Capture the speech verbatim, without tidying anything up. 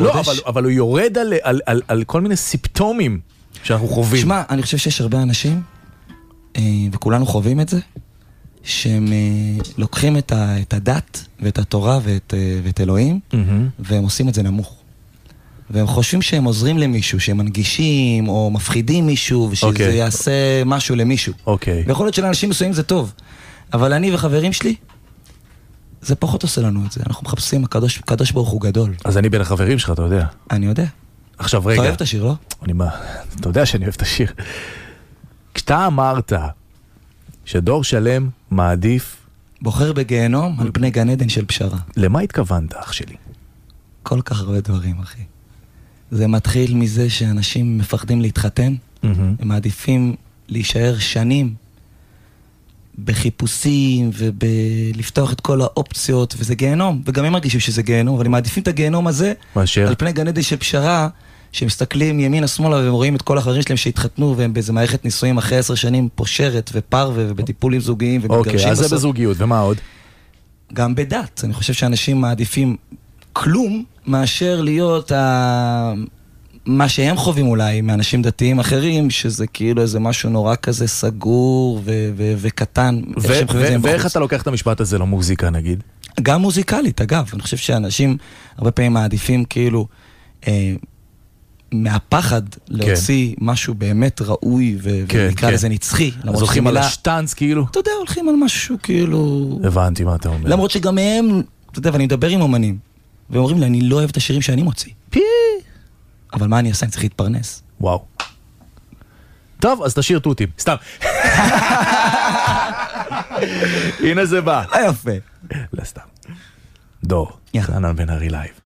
לא, אבל, אבל הוא יורד על, על, על, על כל מיני סיפטומים שאנחנו חווים. שמע, אני חושב שיש הרבה אנשים, וכולנו חווים את זה, שהם לוקחים את, ה, את הדת ואת התורה ואת, ואת אלוהים, mm-hmm. והם עושים את זה נמוך. והם חושבים שהם עוזרים למישהו, שהם מנגישים או מפחידים מישהו, ושזה okay. יעשה משהו למישהו. Okay. ויכול להיות שלאנשים מסוימים זה טוב. אבל אני וחברים שלי, זה פחות עושה לנו את זה. אנחנו מחפשים, הקדוש, הקדוש ברוך הוא גדול. אז אני בין החברים שלך, אתה יודע. אני יודע. עכשיו רגע. אתה אוהב את השיר, לא? אני מה? אתה יודע שאני אוהב את השיר. כשאתה אמרת שדור שלם מעדיף... בוחר בגיהנום על פני גן עדן של פשרה. למה התכוונת, אח שלי? כל כך הרבה דברים, אחי. זה מתחיל מזה שאנשים מפחדים להתחתן, mm-hmm. הם מעדיפים להישאר שנים בחיפושים ובלפתוח את כל האופציות, וזה גיהנום, וגם הם מרגישים שזה גיהנום, אבל הם מעדיפים את הגיהנום הזה, מאשר? על פני גן עדן של פשרה, שמסתכלים ימינה שמאלה והם רואים את כל החברים שלהם שהתחתנו, והם באיזה מערכת נישואים אחרי עשר שנים פושרת ופר ובטיפולים זוגיים ומתגרשים. אוקיי, אז זה בזוגיות, ומה עוד? גם בדת, אני חושב שאנשים מעדיפים כלום מאשר להיות ה... מה שהם חווים אולי מאנשים דתיים אחרים, שזה כאילו איזה משהו נורא כזה סגור ו- ו- וקטן. ו- ו- ואיך אתה לוקח את המשפט הזה למוזיקה נגיד? גם מוזיקלית, אגב. אני חושב שאנשים הרבה פעמים מעדיפים כאילו אה, מהפחד להוציא כן. משהו באמת ראוי ו- כן, ונקרא כן. לזה נצחי. אז הולכים על השטנץ כאילו? אתה יודע, הולכים על משהו כאילו... הבנתי מה אתה אומר. למרות שגם הם, אתה יודע, ואני מדבר עם אומנים, והם אומרים לי, אני לא אוהב את השירים שאני מוציא. פי! אבל מה אני אעשה? אני צריך להתפרנס. וואו. טוב, אז תשאיר תותים. סתם. הנה זה בא. יפה. לא סתם. דור. חנן בן ארי לייב.